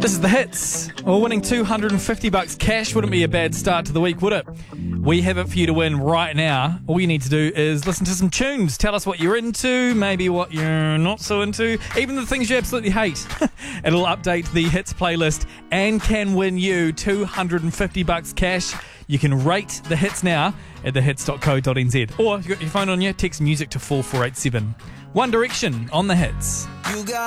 This is the hits. Well, winning $250 cash wouldn't be a bad start to the week, would it? We have it for you to win right now. All you need to do is listen to some tunes. Tell us what you're into, maybe what you're not so into, even the things you absolutely hate. It'll update the hits playlist and can win you $250 cash. You can rate the hits now at thehits.co.nz. Or if you've got your phone on you, text music to 4487. One Direction on the hits. You got